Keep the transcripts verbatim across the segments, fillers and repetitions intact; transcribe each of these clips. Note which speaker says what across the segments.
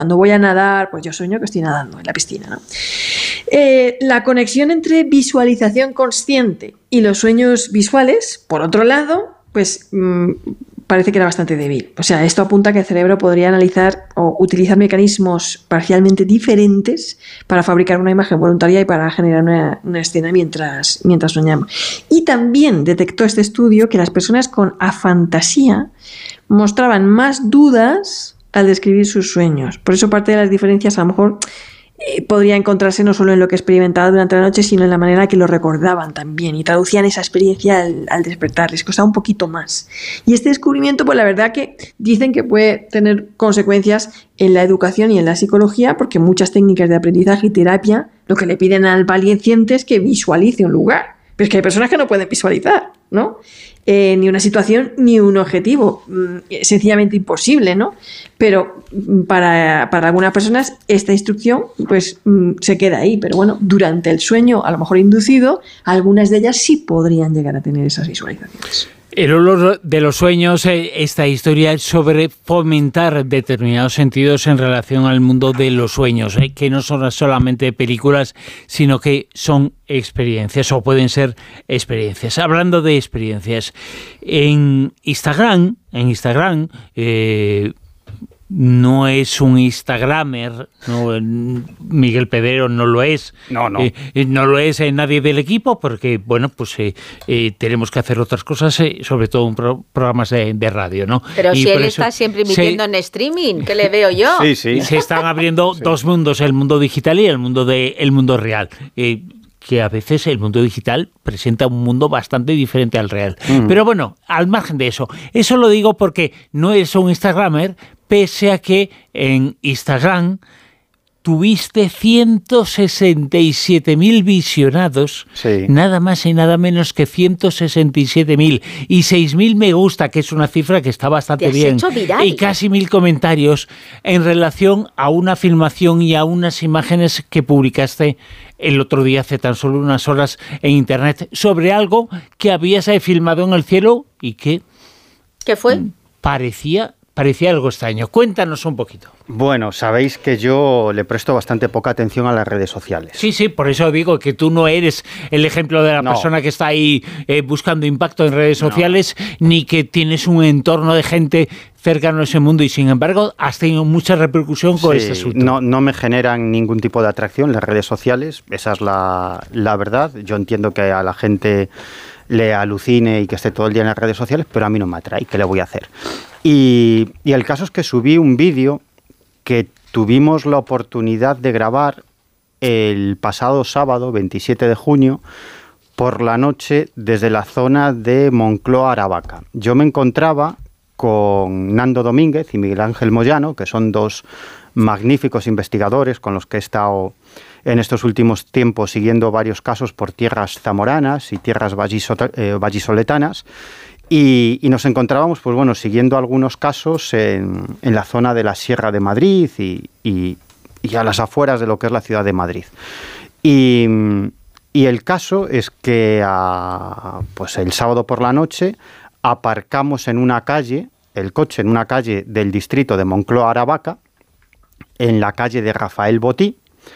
Speaker 1: Cuando voy a nadar, pues yo sueño que estoy nadando en la piscina, ¿no? Eh, la conexión entre visualización consciente y los sueños visuales, por otro lado, pues mmm, parece que era bastante débil. O sea, esto apunta a que el cerebro podría analizar o utilizar mecanismos parcialmente diferentes para fabricar una imagen voluntaria y para generar una, una escena mientras, mientras soñamos. Y también detectó este estudio que las personas con afantasía mostraban más dudas al describir sus sueños. Por eso parte de las diferencias a lo mejor eh, podría encontrarse no solo en lo que experimentaban durante la noche, sino en la manera que lo recordaban también y traducían esa experiencia al, al despertar. Les costaba un poquito más. Y este descubrimiento, pues la verdad que dicen que puede tener consecuencias en la educación y en la psicología, porque muchas técnicas de aprendizaje y terapia lo que le piden al paciente es que visualice un lugar. Pero es que hay personas que no pueden visualizar, ¿no? Eh, ni una situación ni un objetivo, mm, sencillamente imposible, ¿no? Pero para, para algunas personas esta instrucción pues mm, se queda ahí, pero bueno, durante el sueño, a lo mejor inducido, algunas de ellas sí podrían llegar a tener esas visualizaciones.
Speaker 2: El olor de los sueños, esta historia es sobre fomentar determinados sentidos en relación al mundo de los sueños, ¿eh? Que no son solamente películas, sino que son experiencias o pueden ser experiencias. Hablando de experiencias, en Instagram, en Instagram, eh, no es un instagramer, no, Miguel Pedrero no lo es,
Speaker 3: no, no,
Speaker 2: eh, no lo es eh, nadie del equipo, porque bueno, pues eh, eh, tenemos que hacer otras cosas, eh, sobre todo en pro, programas de, de radio, ¿no?
Speaker 4: Pero y si él está siempre emitiendo se, en streaming, ¿qué le veo yo?
Speaker 3: Sí, sí.
Speaker 2: Se están abriendo sí. dos mundos, el mundo digital y el mundo de el mundo real. Eh, que a veces el mundo digital presenta un mundo bastante diferente al real. Mm. Pero bueno, al margen de eso, eso lo digo porque no es un instagramer, pese a que en Instagram tuviste ciento sesenta y siete mil visionados,
Speaker 3: sí.
Speaker 2: nada más y nada menos que ciento sesenta y siete mil, y seis mil me gusta, que es una cifra que está bastante
Speaker 4: ¿Te has
Speaker 2: bien,
Speaker 4: hecho viral?
Speaker 2: Y casi mil comentarios en relación a una filmación y a unas imágenes que publicaste el otro día, hace tan solo unas horas, en internet, sobre algo que habías filmado en el cielo y que...
Speaker 4: ¿Qué fue?
Speaker 2: Parecía... Parecía algo extraño. Cuéntanos un poquito.
Speaker 3: Bueno, sabéis que yo le presto bastante poca atención a las redes sociales.
Speaker 2: Sí, sí, por eso digo que tú no eres el ejemplo de la no. persona que está ahí eh, buscando impacto en redes sociales, no. ni que tienes un entorno de gente cercano a ese mundo y sin embargo has tenido mucha repercusión con
Speaker 3: sí,
Speaker 2: este asunto.
Speaker 3: No, no me generan ningún tipo de atracción las redes sociales, esa es la, la verdad. Yo entiendo que a la gente le alucine y que esté todo el día en las redes sociales, pero a mí no me atrae, ¿qué le voy a hacer? Y, y el caso es que subí un vídeo que tuvimos la oportunidad de grabar el pasado sábado, veintisiete de junio, por la noche desde la zona de Moncloa, Aravaca. Yo me encontraba con Nando Domínguez y Miguel Ángel Moyano, que son dos magníficos investigadores con los que he estado en estos últimos tiempos siguiendo varios casos por tierras zamoranas y tierras eh, vallisoletanas. Y, y nos encontrábamos, pues bueno, siguiendo algunos casos en, en la zona de la Sierra de Madrid y, y, y a las afueras de lo que es la ciudad de Madrid. Y, y el caso es que a, pues el sábado por la noche aparcamos en una calle, el coche en una calle del distrito de Moncloa, Aravaca, en la calle de Rafael Botí.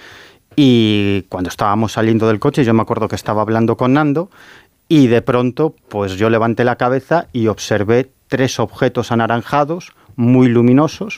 Speaker 3: Y cuando estábamos saliendo del coche, yo me acuerdo que estaba hablando con Nando, y de pronto, pues yo levanté la cabeza y observé tres objetos anaranjados, muy luminosos,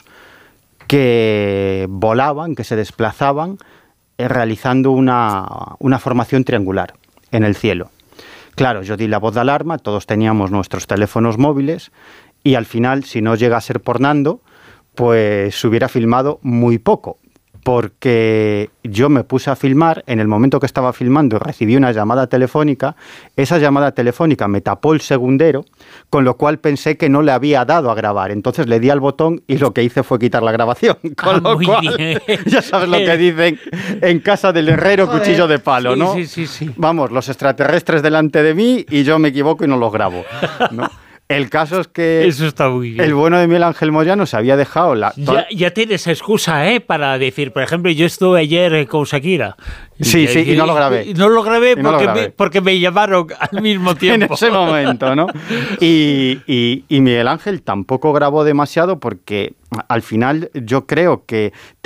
Speaker 3: que volaban, que se desplazaban, eh, realizando una, una formación triangular en el cielo. Claro, yo di la voz de alarma, todos teníamos nuestros teléfonos móviles, y al final, si no llega a ser por Nando, pues se hubiera filmado muy poco. Porque yo me puse a filmar, en el momento que estaba filmando y recibí una llamada telefónica, esa llamada telefónica me tapó el segundero, con lo cual pensé que no le había dado a grabar. Entonces le di al botón y lo que hice fue quitar la grabación. Con
Speaker 2: ah,
Speaker 3: lo cual, bien. Ya sabes lo que dicen en casa del herrero, joder, cuchillo de palo,
Speaker 2: sí,
Speaker 3: ¿no?
Speaker 2: Sí, sí, sí.
Speaker 3: Vamos, los extraterrestres delante de mí y yo me equivoco y no los grabo, ¿no? El caso es que
Speaker 2: eso está muy bien.
Speaker 3: El bueno de Miguel Ángel Moyano se había dejado la...
Speaker 2: Ya, ya tienes excusa, ¿eh? Para decir, por ejemplo, yo estuve ayer con Shakira.
Speaker 3: Sí, y, sí, y, y no lo grabé.
Speaker 2: Y no lo grabé, porque,
Speaker 3: no lo grabé.
Speaker 2: Me, porque me llamaron al mismo tiempo.
Speaker 3: En ese momento, ¿no? Y, y, y Miguel Ángel tampoco grabó demasiado porque al final yo creo que